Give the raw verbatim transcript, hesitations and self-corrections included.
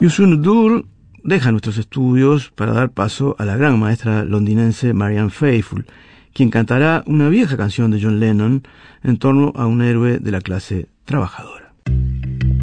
Yusun Dur deja nuestros estudios para dar paso a la gran maestra londinense Marianne Faithfull, quien cantará una vieja canción de John Lennon en torno a un héroe de la clase trabajadora.